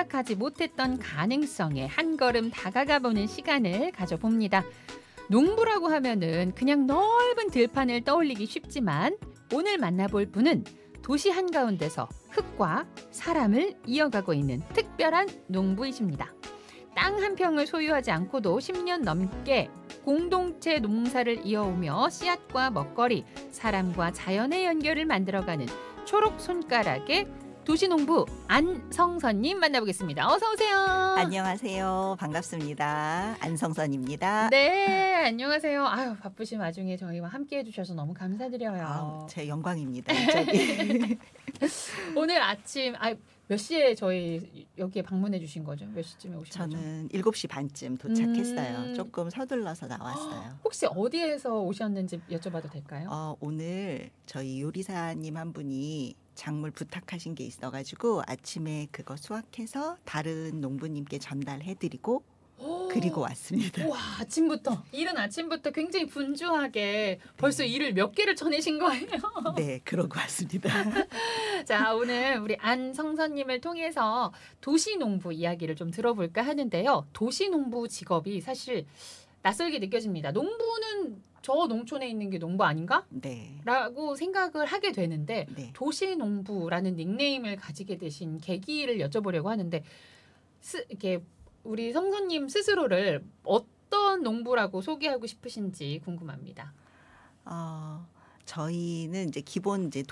생각하지 못했던 가능성에 한 걸음 다가가 보는 시간을 가져봅니다. 농부라고 하면은 그냥 넓은 들판을 떠올리기 쉽지만 오늘 만나볼 분은 도시 한가운데서 흙과 사람을 이어가고 있는 특별한 농부이십니다. 땅 한 평을 소유하지 않고도 10년 넘게 공동체 농사를 이어오며 씨앗과 먹거리, 사람과 자연의 연결을 만들어가는 초록 손가락의 도시농부 안성선님 만나보겠습니다. 어서 오세요. 안녕하세요. 반갑습니다. 안성선입니다. 네, 안녕하세요. 아유, 바쁘신 와중에 저희와 함께 해주셔서 너무 감사드려요. 제 영광입니다. 오늘 아침 몇 시에 저희 여기에 방문해 주신 거죠? 몇 시쯤에 오신 거죠? 저는 7시 반쯤 도착했어요. 조금 서둘러서 나왔어요. 혹시 어디에서 오셨는지 여쭤봐도 될까요? 오늘 저희 요리사님 한 분이 작물 부탁하신 게 있어가지고 아침에 그거 수확해서 다른 농부님께 전달해드리고 그리고 왔습니다. 와, 이른 아침부터 굉장히 분주하게 벌써 일을 몇 개를 쳐내신 거예요? 네, 그러고 왔습니다. 자, 오늘 우리 안성선님을 통해서 도시농부 이야기를 좀 들어볼까 하는데요. 도시농부 직업이 사실 낯설게 느껴집니다. 농부는 저 농촌에 있는 게 농부 아닌가? 네. 라고 생각을 하게 되는데 네. 도시농부라는 닉네임을 가지게 되신 계기를 여쭤보려고 하는데 이렇게 우리 성선님 스스로를 어떤 농부라고 소개하고 싶으신지 궁금합니다. 저희는 이제 기본 이제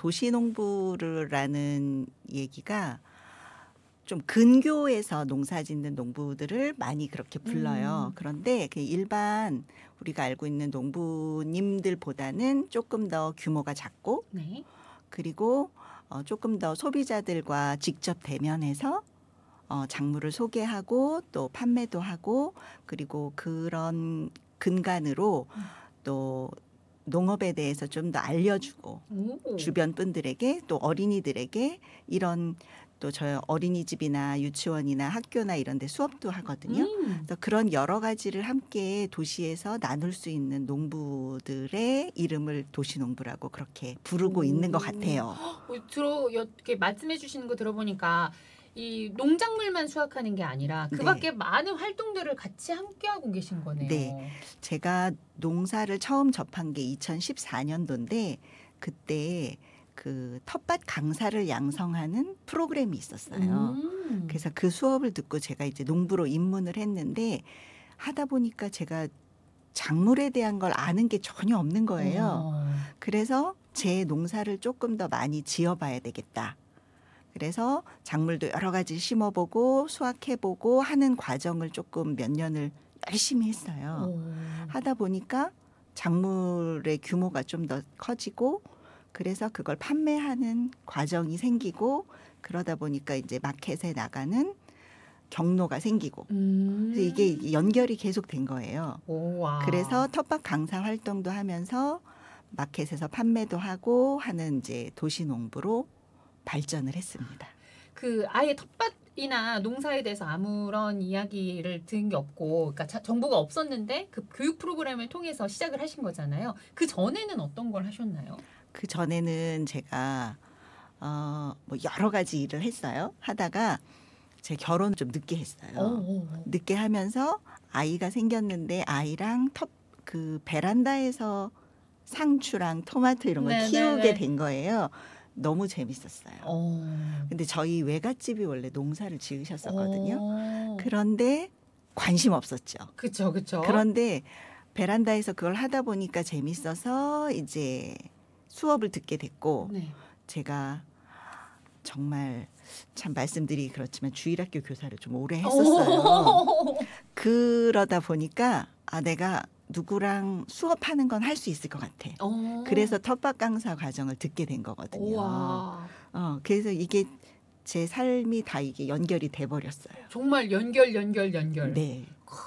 도시농부라는 얘기가 좀 근교에서 농사짓는 농부들을 많이 그렇게 불러요. 그런데 그 일반 우리가 알고 있는 농부님들보다는 조금 더 규모가 작고 네. 그리고 조금 더 소비자들과 직접 대면해서 작물을 소개하고 또 판매도 하고 그리고 그런 근간으로 또 농업에 대해서 좀 더 알려주고 주변 분들에게 또 어린이들에게 이런 또 저희 어린이집이나 유치원이나 학교나 이런 데 수업도 하거든요. 그래서 그런 여러 가지를 함께 도시에서 나눌 수 있는 농부들의 이름을 도시농부라고 그렇게 부르고 있는 것 같아요. 이렇게 말씀해 주시는 거 들어보니까 이 농작물만 수확하는 게 아니라 그 네. 밖에 많은 활동들을 같이 함께하고 계신 거네요. 네. 제가 농사를 처음 접한 게 2014년도인데 그때 그 텃밭 강사를 양성하는 프로그램이 있었어요. 그래서 그 수업을 듣고 제가 이제 농부로 입문을 했는데 하다 보니까 제가 작물에 대한 걸 아는 게 전혀 없는 거예요. 그래서 제 농사를 조금 더 많이 지어봐야 되겠다. 그래서 작물도 여러 가지 심어보고 수확해보고 하는 과정을 조금 몇 년을 열심히 했어요. 하다 보니까 작물의 규모가 좀 더 커지고 그래서 그걸 판매하는 과정이 생기고 그러다 보니까 이제 마켓에 나가는 경로가 생기고 그래서 이게 연결이 계속 된 거예요. 그래서 텃밭 강사 활동도 하면서 마켓에서 판매도 하고 하는 이제 도시농부로 발전을 했습니다. 그 아예 텃밭이나 농사에 대해서 아무런 이야기를 들은 게 없고, 그러니까 정보가 없었는데 그 교육 프로그램을 통해서 시작을 하신 거잖아요. 그 전에는 어떤 걸 하셨나요? 그 전에는 제가 뭐 여러 가지 일을 했어요. 하다가 제 결혼 좀 늦게 했어요. 늦게 하면서 아이가 생겼는데 아이랑 그 베란다에서 상추랑 토마토 이런 걸 키우게 된 거예요. 너무 재밌었어요. 근데 저희 외갓집이 원래 농사를 지으셨었거든요. 그런데 관심 없었죠. 그렇죠. 그런데 베란다에서 그걸 하다 보니까 재밌어서 이제 수업을 듣게 됐고 제가 정말 참 말씀드리기 그렇지만 주일학교 교사를 좀 오래 했었어요. 그러다 보니까 내가 누구랑 수업하는 건 할 수 있을 것 같아. 그래서 텃밭 강사 과정을 듣게 된 거거든요. 그래서 이게 제 삶이 다 이게 연결이 돼 버렸어요. 정말 연결. 네.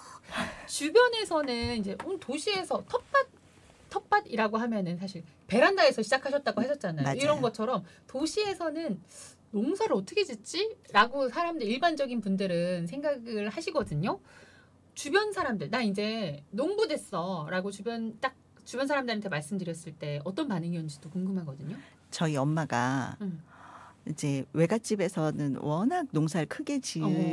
주변에서는 이제 도시에서 텃밭이라고 하면은 사실 베란다에서 시작하셨다고 하셨잖아요. 맞아요. 이런 것처럼 도시에서는 농사를 어떻게 짓지? 라고 일반적인 분들은 생각을 하시거든요. 주변 사람들, 나 이제 농부 됐어 라고 주변 사람들한테 말씀드렸을 때 어떤 반응이었는지도 궁금하거든요. 저희 엄마가 이제 외갓집에서는 워낙 농사를 크게 지을